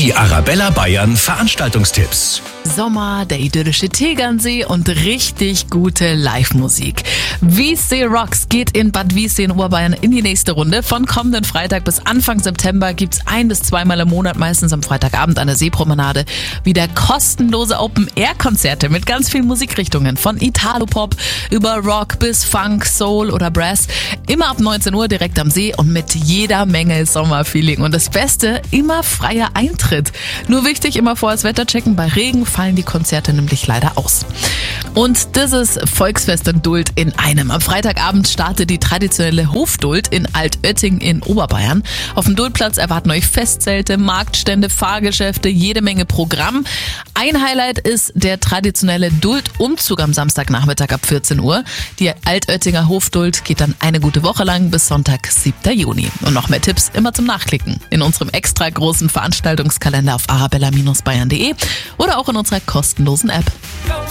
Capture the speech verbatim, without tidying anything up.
Die Arabella Bayern Veranstaltungstipps. Sommer, der idyllische Tegernsee und richtig gute Live-Musik. Wiessee Rocks geht in Bad Wiessee in Oberbayern in die nächste Runde. Von kommenden Freitag bis Anfang September gibt's ein- bis zweimal im Monat, meistens am Freitagabend an der Seepromenade, wieder kostenlose Open-Air-Konzerte mit ganz vielen Musikrichtungen. Von Italo-Pop über Rock bis Funk, Soul oder Brass. Immer ab neunzehn Uhr direkt am See und mit jeder Menge Sommerfeeling. Und das Beste, immer freier Eintritt. Nur wichtig, immer vorher das Wetter checken. Bei Regen fallen die Konzerte nämlich leider aus. Und das ist Volksfest und Duld in einem. Am Freitagabend startet die traditionelle Hofduld in Altötting in Oberbayern. Auf dem Duldplatz erwarten euch Festzelte, Marktstände, Fahrgeschäfte, jede Menge Programm. Ein Highlight ist der traditionelle Duld-Umzug am Samstagnachmittag ab vierzehn Uhr. Die Altöttinger Hofduld geht dann eine gute Woche lang bis Sonntag, siebten Juni. Und noch mehr Tipps immer zum Nachklicken in unserem extra großen Veranstaltungskalender auf arabella Bindestrich bayern punkt de oder auch in unserer kostenlosen App.